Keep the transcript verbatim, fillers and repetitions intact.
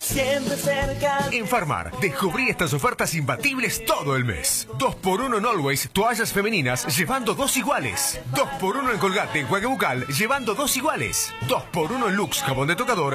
siempre cerca. En Farmar, descubrí estas ofertas imbatibles todo el mes. dos por uno en Always, toallas femeninas, llevando dos iguales. dos por uno en Colgate, enjuague bucal, llevando dos iguales. dos por uno en Lux, jabón de tocador,